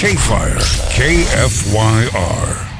K-Fire, KFYR.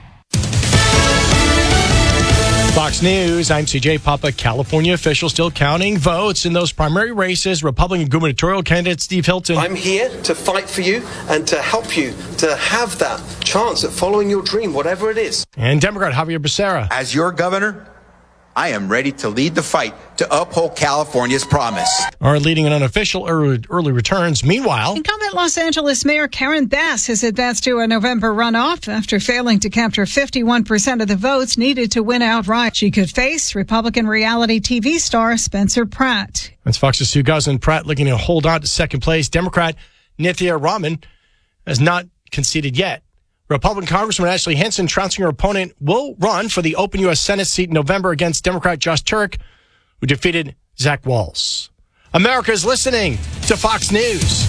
Fox News, I'm CJ Papa. California officials still counting votes in those primary races. Republican gubernatorial candidate Steve Hilton. I'm here to fight for you and to help you to have that chance at following your dream, whatever it is. And Democrat Javier Becerra. As your governor, I am ready to lead the fight to uphold California's promise. Are leading an unofficial early returns. Meanwhile, incumbent Los Angeles Mayor Karen Bass has advanced to a November runoff after failing to capture 51% of the votes needed to win outright. She could face Republican reality TV star Spencer Pratt. That's Fox's Sue Guzman. Pratt looking to hold on to second place. Democrat Nithya Raman has not conceded yet. Republican Congresswoman Ashley Hinson, trouncing her opponent, will run for the open U.S. Senate seat in November against Democrat Josh Turk, who defeated Zach Walz. America is listening to Fox News.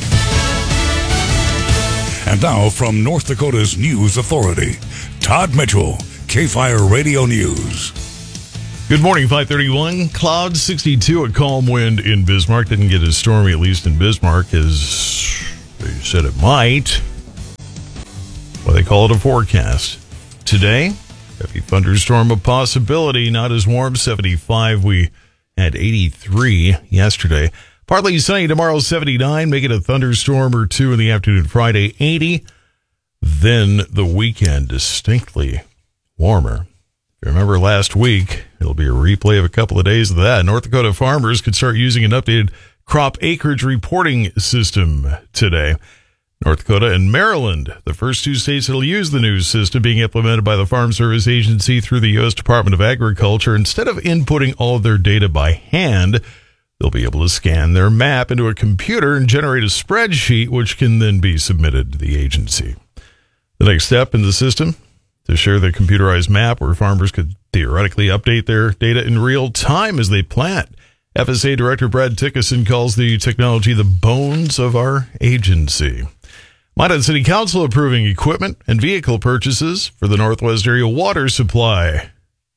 And now from North Dakota's News Authority, Todd Mitchell, K-Fire Radio News. Good morning, 531. Clouds, 62, a calm wind in Bismarck. Didn't get as stormy, at least in Bismarck, as they said it might. Well, they call it a forecast. Today, heavy thunderstorm a possibility, not as warm, 75. We had 83 yesterday. Partly sunny tomorrow, 79. Make it a thunderstorm or two in the afternoon Friday, 80. Then the weekend, distinctly warmer. If you remember last week, it'll be a replay of a couple of days of that. North Dakota farmers could start using an updated crop acreage reporting system today. North Dakota and Maryland, the first two states that will use the new system being implemented by the Farm Service Agency through the U.S. Department of Agriculture. Instead of inputting all of their data by hand, they'll be able to scan their map into a computer and generate a spreadsheet, which can then be submitted to the agency. The next step in the system, to share the computerized map where farmers could theoretically update their data in real time as they plant. FSA Director Brad Tickerson calls the technology the bones of our agency. Minot City Council approving equipment and vehicle purchases for the Northwest Area Water Supply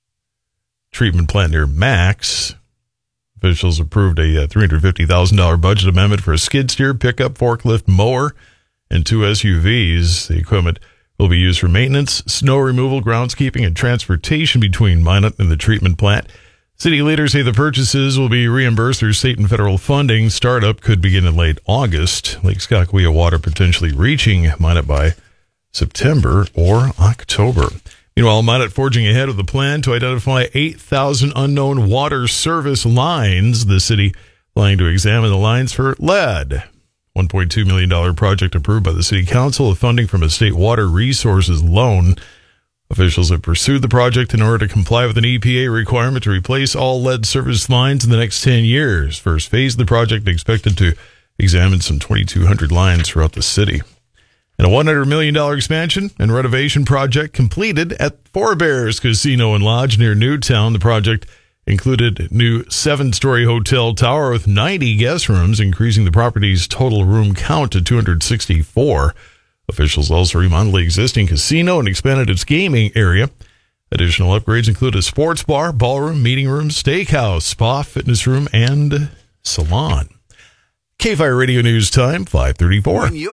treatment plant near Max. Officials approved a $350,000 budget amendment for a skid steer, pickup, forklift, mower, and 2 SUVs. The equipment will be used for maintenance, snow removal, groundskeeping, and transportation between Minot and the treatment plant. City leaders say the purchases will be reimbursed through state and federal funding. Startup could begin in late August. Lake Skakawea water potentially reaching Minot by September or October. Meanwhile, Minot forging ahead with the plan to identify 8,000 unknown water service lines. The city planning to examine the lines for lead. $1.2 million project approved by the city council with funding from a state water resources loan. Officials have pursued the project in order to comply with an EPA requirement to replace all lead service lines in the next 10 years. First phase of the project expected to examine some 2,200 lines throughout the city. And a $100 million expansion and renovation project completed at Four Bears Casino and Lodge near Newtown. The project included new 7-story hotel tower with 90 guest rooms, increasing the property's total room count to 264. Officials also remodeled the existing casino and expanded its gaming area. Additional upgrades include a sports bar, ballroom, meeting room, steakhouse, spa, fitness room, and salon. K-Fire Radio News time, 5:34.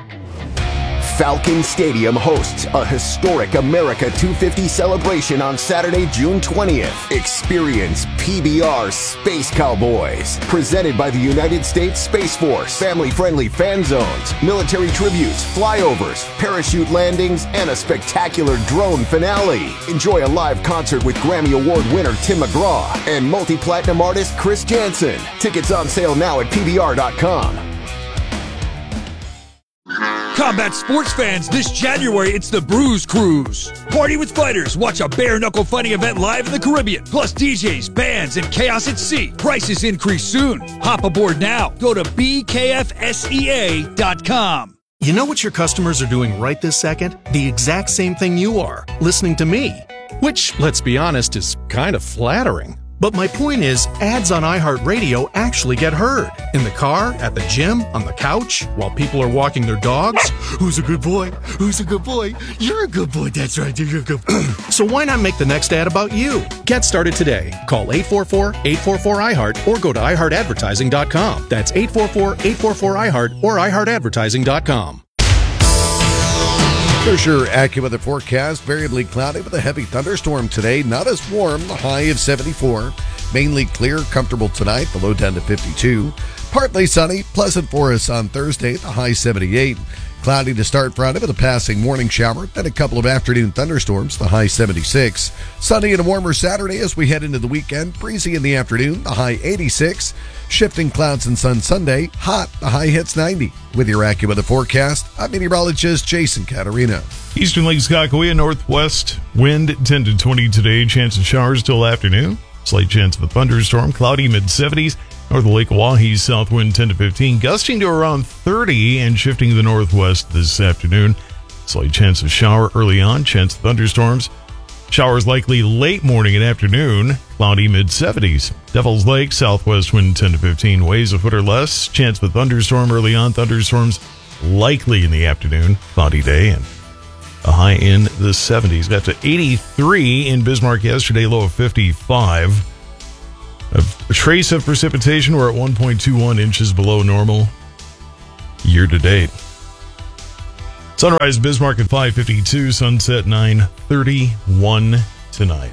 Falcon Stadium hosts a historic America 250 celebration on Saturday, June 20th. Experience PBR Space Cowboys, presented by the United States Space Force. Family-friendly fan zones, military tributes, flyovers, parachute landings, and a spectacular drone finale. Enjoy a live concert with Grammy Award winner Tim McGraw and multi-platinum artist Chris Jansen. Tickets on sale now at PBR.com. Combat sports fans, this January it's the Bruise Cruise. Party with fighters, watch a bare-knuckle fighting event live in the Caribbean. Plus DJs, bands, and chaos at sea. Prices increase soon. Hop aboard now. Go to bkfsea.com. You know what your customers are doing right this second? The exact same thing you are, listening to me. Which, let's be honest, is kind of flattering. But my point is, ads on iHeartRadio actually get heard. In the car, at the gym, on the couch, while people are walking their dogs. Who's a good boy? Who's a good boy? You're a good boy. That's right. You're a good boy. So why not make the next ad about you? Get started today. Call 844-844-iHeart or go to iHeartAdvertising.com. That's 844-844-iHeart or iHeartAdvertising.com. There's your AccuWeather forecast. Variably cloudy with a heavy thunderstorm today. Not as warm, the high of 74. Mainly clear, comfortable tonight, the low down to 52. Partly sunny, pleasant for us on Thursday, the high 78. Cloudy to start Friday with a passing morning shower, then a couple of afternoon thunderstorms, the high 76. Sunny and a warmer Saturday as we head into the weekend. Breezy in the afternoon, the high 86. Shifting clouds and sun Sunday, hot, the high hits 90. With your AccuWeather forecast, I'm meteorologist Jason Caterina. Eastern Lake Skakawea, northwest wind 10 to 20 today. Chance of showers till afternoon. Slight chance of a thunderstorm. Cloudy mid-70s. North of Lake Oahe, south wind 10 to 15. Gusting to around 30 and shifting to the northwest this afternoon. Slight chance of shower early on. Chance of thunderstorms. Showers likely late morning and afternoon. Cloudy mid-70s. Devil's Lake, southwest wind 10 to 15. Waves a foot or less. Chance of a thunderstorm early on. Thunderstorms likely in the afternoon. Cloudy day and a high in the 70s. Got to 83 in Bismarck yesterday. Low of 55. A trace of precipitation. We're at 1.21 inches below normal year to date. Sunrise Bismarck at 5:52, sunset 9:31 tonight.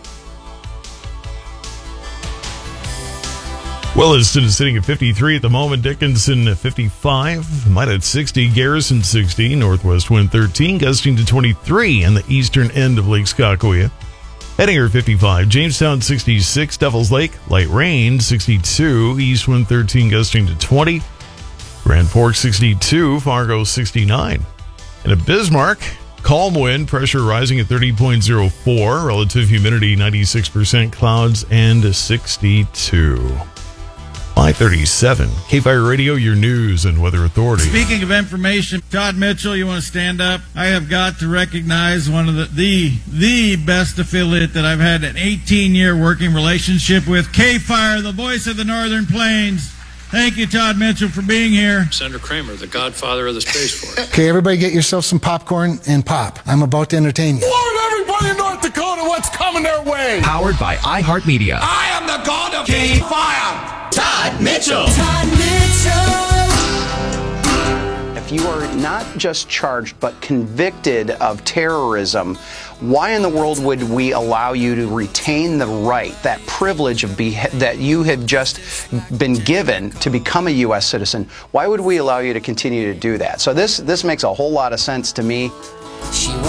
Williston is sitting at 53 at the moment. Dickinson at 55. Might at 60. Garrison 60. Northwest wind 13. Gusting to 23 on the eastern end of Lake Skakawea. Hettinger 55. Jamestown 66. Devil's Lake light rain 62. East wind 13. Gusting to 20. Grand Forks 62. Fargo 69. And at Bismarck, calm wind, pressure rising at 30.04, relative humidity 96%, clouds and 62. 537, K-Fire Radio, your news and weather authority. Speaking of information, Todd Mitchell, you want to stand up? I have got to recognize one of the best affiliate that I've had an 18-year working relationship with, K-Fire, the voice of the Northern Plains. Thank you, Todd Mitchell, for being here. Senator Kramer, the godfather of the Space Force. Okay, everybody get yourself some popcorn and pop. I'm about to entertain you. Warn everybody in North Dakota what's coming their way. Powered by iHeartMedia. I am the god of K-Fire. Todd Mitchell. Todd Mitchell. If you are not just charged but convicted of terrorism, why in the world would we allow you to retain the right, that privilege of that you have just been given to become a U.S. citizen? Why would we allow you to continue to do that? So this makes a whole lot of sense to me.